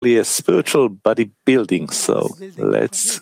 basically a spiritual bodybuilding. So let's.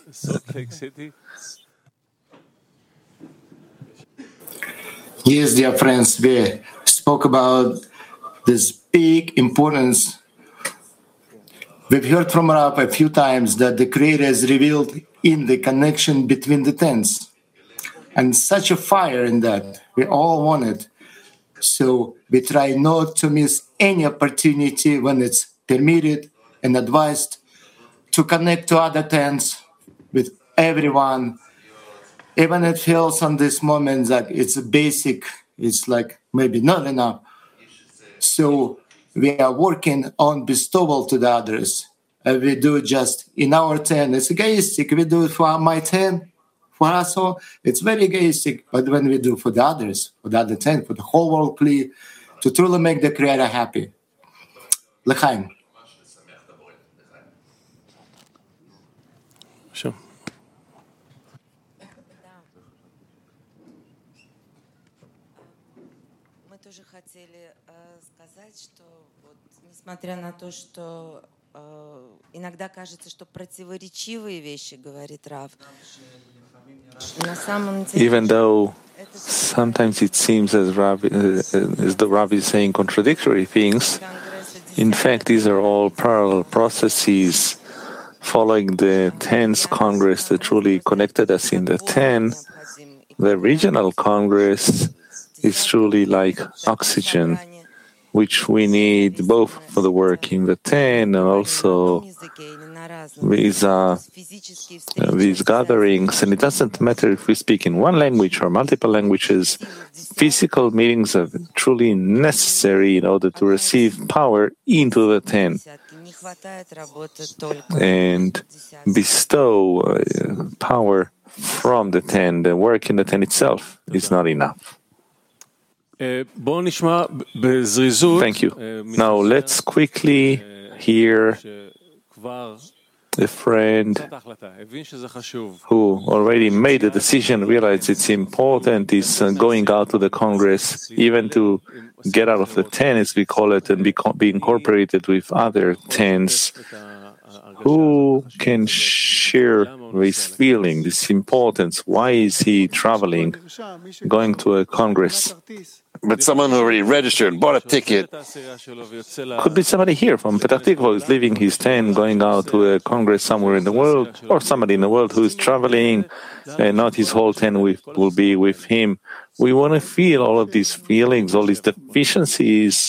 Yes, dear friends, we spoke about this big importance. We've heard from Rav a few times that the Creator is revealed in the connection between the tens. And such a fire in that. We all want it. So we try not to miss any opportunity when it's permitted and advised to connect to other tens with everyone. Even it feels on this moment that it's a basic, it's like maybe not enough. So we are working on bestowal to the others. We do just in our 10. It's egoistic. We do it for my 10. For us all, it's very egoistic. But when we do for the others, for the other 10, for the whole world, please, to truly make the Creator happy. L'chaim. Sure. Мы тоже хотели сказать, что вот, несмотря на то, что иногда кажется, что противоречивые вещи говорит Рав. Even though sometimes it seems as the Rav is saying contradictory things, in fact, these are all parallel processes following the 10th Congress that truly connected us in the 10. The regional Congress is truly like oxygen, which we need both for the work in the 10 and also with these gatherings. And it doesn't matter if we speak in one language or multiple languages. Physical meetings are truly necessary in order to receive power into the 10 and bestow power from the 10. The work in the 10 itself is not enough. Thank you. Now let's quickly hear a friend who already made a decision, realized it's important, is going out to the Congress, even to get out of the 10, as we call it, and be incorporated with other 10s. Who can share this feeling, this importance? Why is he traveling, going to a Congress? But someone who already registered, bought a ticket. Could be somebody here from Petah Tikva who is leaving his 10, going out to a Congress somewhere in the world, or somebody in the world who is traveling, and not his whole 10 will be with him. We want to feel all of these feelings, all these deficiencies.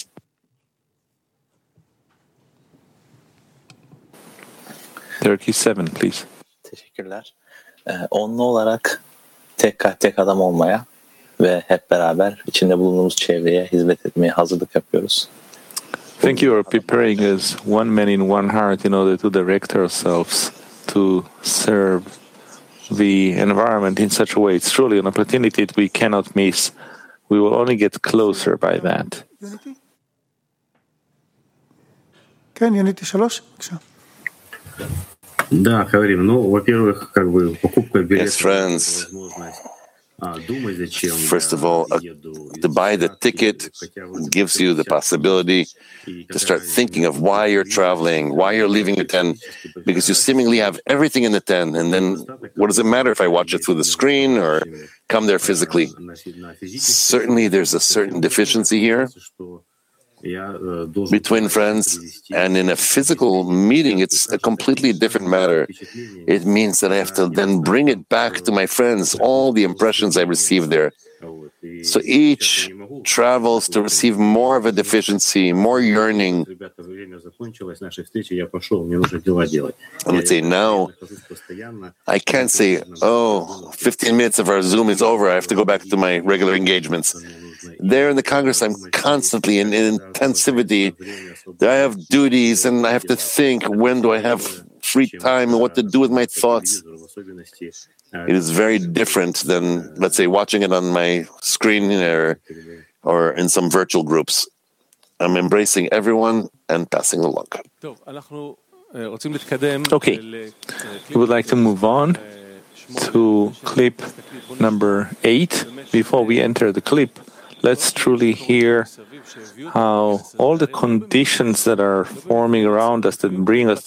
37, please. Teşekkürler. Onlu olarak tek adam olmaya ve hep beraber içinde bulunduğumuz çevreye hizmet etmeye hazırlık yapıyoruz. Thank you. We're preparing as one man in one heart in order to direct ourselves to serve the environment in such a way. It's truly an opportunity that we cannot miss. We will only get closer by that. כן, Unity 3, בבקשה. Да, Хаврим, во-первых, покупка билета. Yes, friends. First of all, to buy the ticket gives you the possibility to start thinking of why you're traveling, why you're leaving the 10, because you seemingly have everything in the 10, and then what does it matter if I watch it through the screen or come there physically? Certainly there's a certain deficiency here between friends, and in a physical meeting, it's a completely different matter. It means that I have to then bring it back to my friends, all the impressions I received there. So each travels to receive more of a deficiency, more yearning. And let's say now, I can't say, 15 minutes of our Zoom is over, I have to go back to my regular engagements. There in the Congress, I'm constantly in intensivity. I have duties and I have to think, when do I have free time and what to do with my thoughts. It is very different than, let's say, watching it on my screen or in some virtual groups. I'm embracing everyone and passing along. Okay, we would like to move on to clip number 8. Before we enter the clip, let's truly hear how all the conditions that are forming around us that bring us